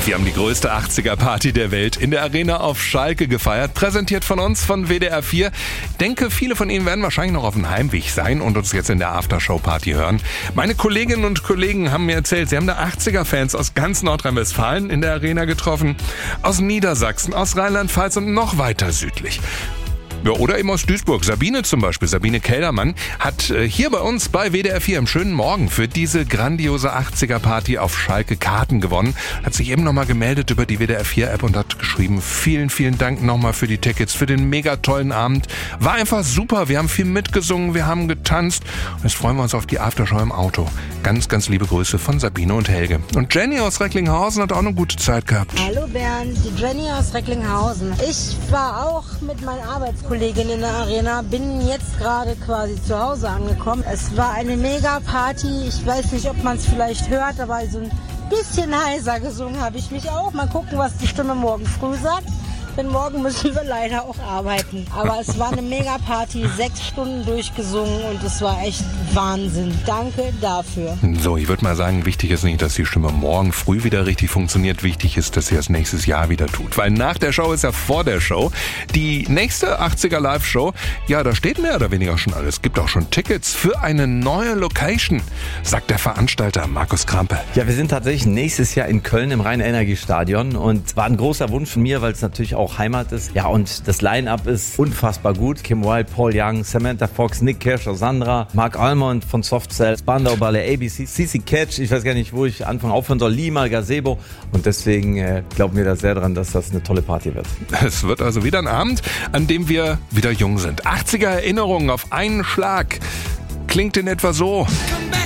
Wir haben die größte 80er-Party der Welt in der Arena auf Schalke gefeiert, präsentiert von uns, von WDR 4. Ich denke, viele von Ihnen werden wahrscheinlich noch auf dem Heimweg sein und uns jetzt in der Aftershow-Party hören. Meine Kolleginnen und Kollegen haben mir erzählt, sie haben da 80er-Fans aus ganz Nordrhein-Westfalen in der Arena getroffen, aus Niedersachsen, aus Rheinland-Pfalz und noch weiter südlich. Ja, oder eben aus Duisburg. Sabine zum Beispiel, Sabine Keldermann, hat hier bei uns bei WDR 4 am schönen Morgen für diese grandiose 80er-Party auf Schalke Karten gewonnen. Hat sich eben nochmal gemeldet über die WDR 4-App und hat geschrieben, vielen, vielen Dank nochmal für die Tickets, für den mega tollen Abend. War einfach super, wir haben viel mitgesungen, wir haben getanzt und jetzt freuen wir uns auf die Aftershow im Auto. Ganz, ganz liebe Grüße von Sabine und Helge. Und Jenny aus Recklinghausen hat auch eine gute Zeit gehabt. Hallo Bernd, die Jenny aus Recklinghausen. Ich war auch mit meinen Arbeitskollegin in der Arena, bin jetzt gerade quasi zu Hause angekommen. Es war eine Mega-Party. Ich weiß nicht, ob man es vielleicht hört, aber so ein bisschen heiser gesungen habe ich mich auch. Mal gucken, was die Stimme morgen früh sagt. Denn morgen müssen wir leider auch arbeiten. Aber es war eine Mega-Party, 6 Stunden durchgesungen und es war echt Wahnsinn. Danke dafür. So, ich würde mal sagen, wichtig ist nicht, dass die Stimme morgen früh wieder richtig funktioniert. Wichtig ist, dass sie das nächstes Jahr wieder tut. Weil nach der Show ist ja vor der Show. Die nächste 80er Live-Show, ja, da steht mehr oder weniger schon alles. Es gibt auch schon Tickets für eine neue Location, sagt der Veranstalter Markus Krampe. Ja, wir sind tatsächlich nächstes Jahr in Köln im Rhein-Energiestadion und war ein großer Wunsch von mir, weil es natürlich auch Heimat ist. Ja, und das Line-Up ist unfassbar gut. Kim Wilde, Paul Young, Samantha Fox, Nick Kershaw, Sandra, Mark Almond von Soft Cell, Spandau Ballet, ABC, CC Catch, ich weiß gar nicht, wo ich aufhören soll, Lima, Gazebo. Und deswegen glauben wir da sehr dran, dass das eine tolle Party wird. Es wird also wieder ein Abend, an dem wir wieder jung sind. 80er Erinnerungen auf einen Schlag. Klingt in etwa so.